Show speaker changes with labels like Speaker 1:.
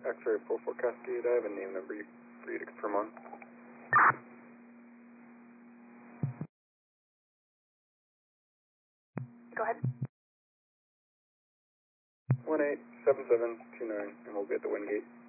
Speaker 1: X-ray 44 Cascade, I have a name number for you to confirm on.
Speaker 2: Go ahead.
Speaker 1: 187729, and we'll be at the wind gate.